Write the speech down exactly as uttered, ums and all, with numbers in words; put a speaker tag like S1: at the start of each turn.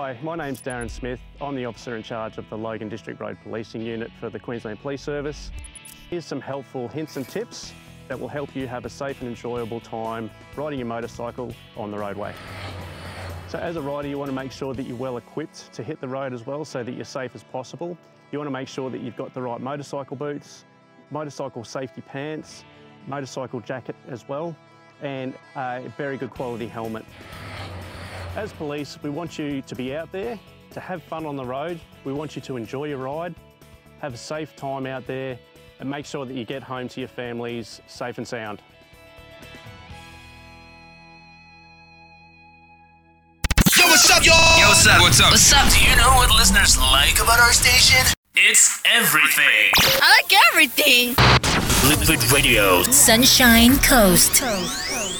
S1: Hi, my name's Darren Smith. I'm the officer in charge of the Logan District Road Policing Unit for the Queensland Police Service. Here's some helpful hints and tips that will help you have a safe and enjoyable time riding your motorcycle on the roadway. So as a rider, you want to make sure that you're well equipped to hit the road as well so that you're safe as possible. You want to make sure that you've got the right motorcycle boots, motorcycle safety pants, motorcycle jacket as well, and a very good quality helmet. As police, we want you to be out there, to have fun on the road. We want you to enjoy your ride, have a safe time out there, and make sure that you get home to your families safe and sound.
S2: Yo, what's up, y'all?
S3: Yo, what's up? What's up?
S2: What's up? Do you know what listeners like about our station?
S3: It's everything.
S4: I like everything.
S2: Liquid Radio.
S4: Sunshine Coast.